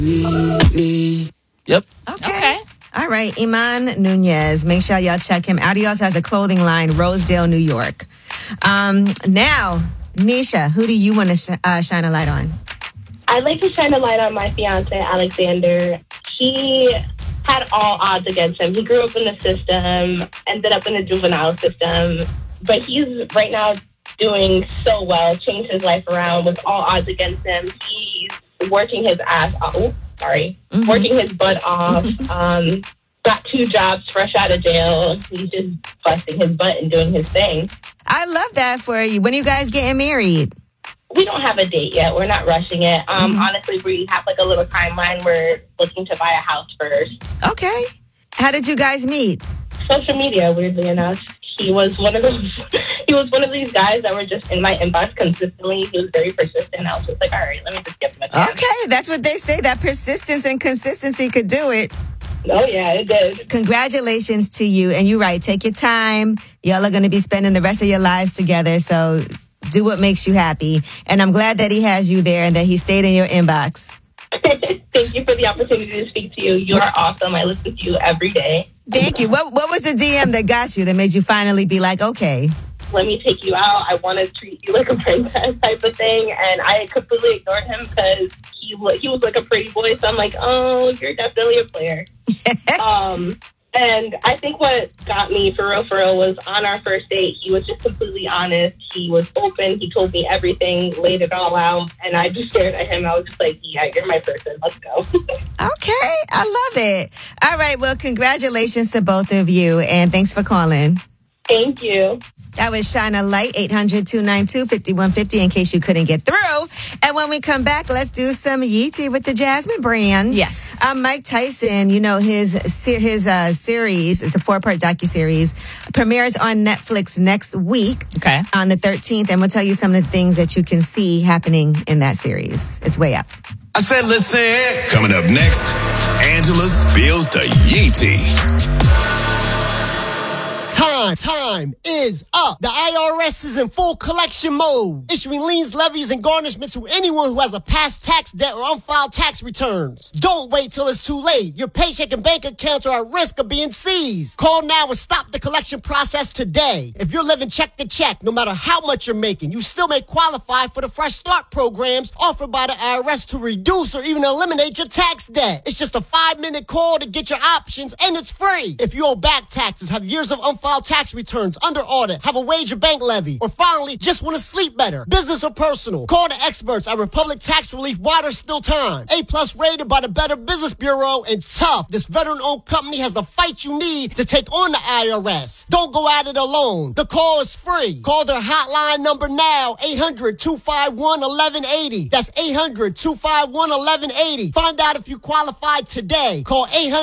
Yep. Okay. All right, Iman Nunez. Make sure y'all check him out. He also has a clothing line, Rosedale, New York. Now, Nisha, who do you want to shine a light on? I'd like to shine a light on my fiance, Alexander. He had all odds against him. He grew up in the system, ended up in the juvenile system, but he's right now doing so well, changed his life around with all odds against him. He's working his ass off. Working his butt off. Got 2 jobs fresh out of jail. He's just busting his butt and doing his thing. I love that for you. When are you guys getting married? We don't have a date yet. We're not rushing it. Honestly, we have like a little timeline. We're looking to buy a house first. Okay. How did you guys meet? Social media, weirdly enough. He was one of these guys that were just in my inbox consistently. He was very persistent. I was just like, all right, let me just give him a chance. Okay, that's what they say. That persistence and consistency could do it. Oh, yeah, it did. Congratulations to you. And you're right. Take your time. Y'all are going to be spending the rest of your lives together. So do what makes you happy. And I'm glad that he has you there and that he stayed in your inbox. Thank you for the opportunity to speak to you. You are awesome. I listen to you every day. Thank you. What was the DM that got you, that made you finally be like, okay, let me take you out. I want to treat you like a princess type of thing. And I completely ignored him because he was like a pretty boy. So I'm like, oh, you're definitely a player. And I think what got me for real was on our first date, he was just completely honest. He was open. He told me everything, laid it all out. And I just stared at him. I was just like, yeah, you're my person. Let's go. Okay. I love it. All right. Well, congratulations to both of you. And thanks for calling. Thank you. That was Shine a Light, 800-292-5150 in case you couldn't get through. And when we come back, let's do some Yeetie with the Jasmine brand. Yes. Mike Tyson, you know, his series, it's a 4-part docuseries, premieres on Netflix next week. Okay. On the 13th. And we'll tell you some of the things that you can see happening in that series. It's way up. I said, listen. Coming up next, Angela spills the Yeetie. Time is up. The IRS is in full collection mode, issuing liens, levies, and garnishments to anyone who has a past tax debt or unfiled tax returns. Don't wait till it's too late. Your paycheck and bank accounts are at risk of being seized. Call now and stop the collection process today. If you're living check to check, no matter how much you're making, you still may qualify for the Fresh Start programs offered by the IRS to reduce or even eliminate your tax debt. It's just a 5-minute call to get your options, and it's free. If you owe back taxes, have years of unfiled tax returns, under audit, have a wage or bank levy, or finally just want to sleep better, business or personal, call the experts at Republic Tax Relief while there's still time. A+ rated by the Better Business Bureau, and tough. This veteran-owned company has the fight you need to take on the IRS. Don't go at it alone. The call is free. Call their hotline number now, 800-251-1180. That's 800-251-1180. Find out if you qualify today. Call 800